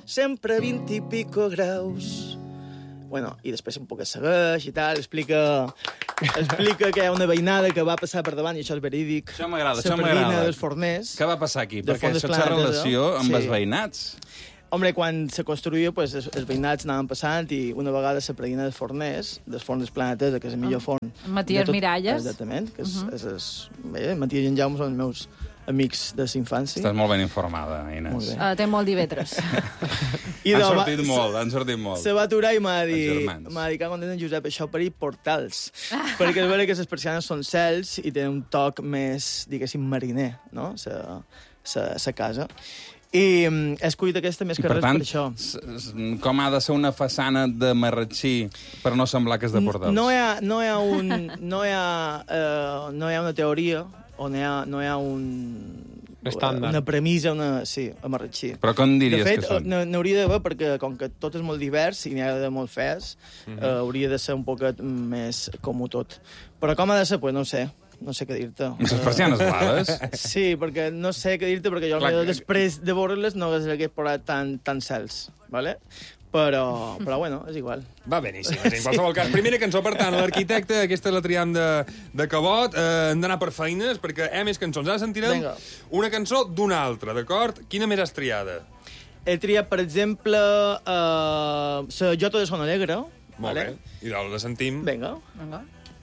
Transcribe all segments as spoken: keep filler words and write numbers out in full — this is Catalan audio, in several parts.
sempre vint i pico graus. Bueno, i després un poc es segueix i tal, explica, explica que hi ha una veïnada que va passar per davant, i això és verídic. Això m'agrada, això m'agrada. La perdina m'agrada. dels forners. Què va passar aquí? Del Perquè Font això té d'Esplanades, relació no? amb Sí. els veïnats. Home, quan se construïa, pues, els, els veïnats anaven passant i una vegada la predina dels forners, dels forns d'Esplanades, que és el millor forn... Matías de tot- Miralles. Exactament, que és, Uh -huh. és, és, bé, Matías i en Jaume són els meus amics de la infància. Estàs molt ben informada, Inés. Molt bé. Uh, té molt d'Ivetres. I Han de- sortit molt, han sortit molt. Se va aturar i m'ha Els dit, germans. m'ha dit que content en Josep, això per ir portals. Perquè és vera que les persianes són cels i tenen un toc més, diguéssim, mariner, no? Sa, sa, sa casa. I mm, he escollit aquesta més I que per res tant, per això. s- s- com ha de ser una façana de marratxí per no semblar que és de portals? No hi ha, no hi ha, un, no hi ha, uh, no hi ha una teoria o no hi ha, no hi ha un... Estàndard. Una premissa, una... Sí, amarratxí. Però com diries de fet, que són? n- n'hauria d'haver, perquè com que tot és molt divers i n'hi ha de molt fes, uh -huh. uh, hauria de ser un poquet més comú tot. Però com ha de ser? Pues no ho sé. No sé què dir-te. Les persianes blades? Sí, perquè no sé què dir-te, perquè jo Clar, Clar, que- després de veure-les no hagués posat tan, tan cels, ¿vale? Però, però bueno, és igual. Va beníssim. En qualsevol cas, primera cançó, per tant, l'arquitecte, aquesta la triam de, de Cabot, eh, hem d'anar per feines, perquè hi ha més cançons. Ara sentirem Vinga. una cançó d'una altra, d'acord? Quina més has triada? He triat, per exemple, uh, la Jota de Son Alegre. Molt vale? bé. I doncs la sentim. Vinga. Vinga.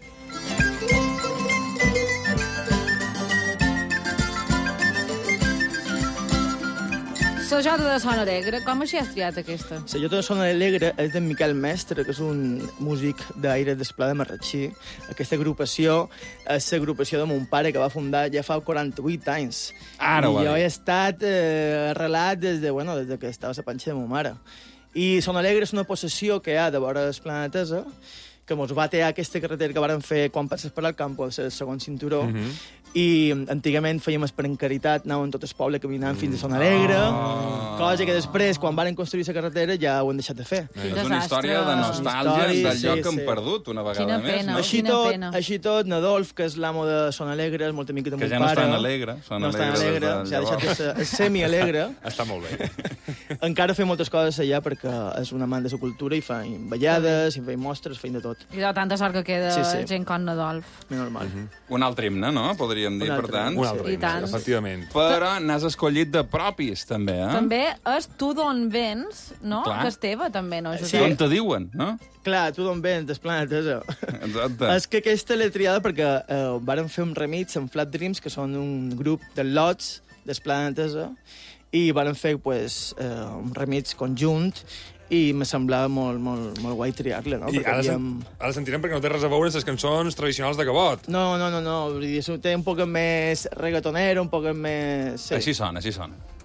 La Jota de Son Alegre, com així has triat aquesta? La Jota de Son Alegre és d'en Miquel Mestre, que és un músic d'aire d'Esplà de Marratxí. Aquesta agrupació és l'agrupació de mon pare, que va fundar ja fa quaranta-vuit anys. Ara ho I ha jo dit. he estat eh, arrelat des de, bueno, des de que estava a la panxa de ma mare. I Son Alegre és una possessió que hi ha de vora l'Esplanatesa, que mos va tear aquesta carretera que varen fer quan passes per al camp, el segon cinturó, Mhm. i antigament fèiem esperencaritat, anàvem tot el poble caminant fins a Son Alegre, Ah. cosa que després, quan van construir la carretera, ja ho han deixat de fer. Quin És una desastre. història de nostàlgia Història, del lloc sí, que hem sí. perdut una vegada Quina més. pena. No? Així Quina tot, pena. així tot, Nadolf, que és l'amo de Son Alegre, és molt amic de Que mon ja no pare. està en alegre, Son no està en Alegre alegre, des de s'ha deixat de llavors. ser semi-alegre. Està molt bé. Encara fem moltes coses allà perquè és un amant de la cultura i fa ballades, i fa mostres, feim de tot. I de tanta sort que queda Sí, sí. gent com Nadolf. Ben normal. Un altre himne, no? Podríem dir, Un per altre tant. himne, Un altre I himne, tant. efectivament. Però n'has escollit de propis, també, eh? També és Tu d'on vens, no? Clar. Que és teva, també, no, Josep? Sí. Com te diuen, no? Clar, tu d'on vens, d'Esplanatesa. Exacte. És que aquesta l'he triada perquè eh, varen fer un remix amb Flat Dreams, que són un grup de lots d'Esplanatesa, i varen fer pues, eh, un remix conjunt i me semblava molt, molt, molt guai triar-la, no? I Perquè ara, sen havíem- ara sentirem perquè no té res a veure amb les cançons tradicionals de Cabot. No, no, no, no. Vull dir, té un poc més reggaetonero, un poc més... Sí. Així sona, així sona.